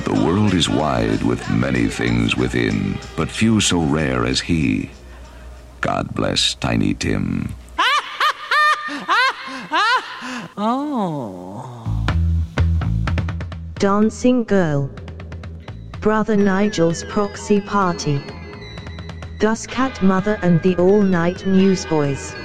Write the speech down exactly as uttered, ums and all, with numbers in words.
The world is wide with many things within, but few so rare as he. God bless Tiny Tim. Oh. Dancing Girl. Brother Nigel's Proxy Party. Gus Cat Mother and the All Night Newsboys.